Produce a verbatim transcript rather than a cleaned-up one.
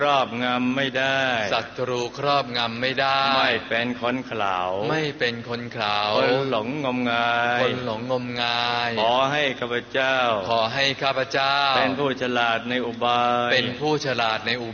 ครอบงำไม่ได้ศัตรูครอบงำไม่ได้ไม่เป็นคนเขลาไม่เป็นคนเขลาคนหลงงมงายคนหลงงมงายขอให้ข้าพเจ้าขอให้ข้าพเจ้าเป็นผู้ฉลาดในอุบายเป็นผู้ฉลาดในอุ